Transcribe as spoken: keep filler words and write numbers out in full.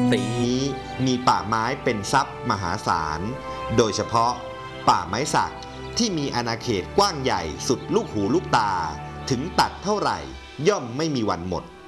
ปีนี้มีป่าไม้เป็นทรัพย์มหาศาลโดยเฉพาะป่าไม้สักที่มีอาณาเขตกว้างใหญ่สุดลูกหูลูกตาถึงตัดเท่าไหร่ย่อมไม่มีวันหมด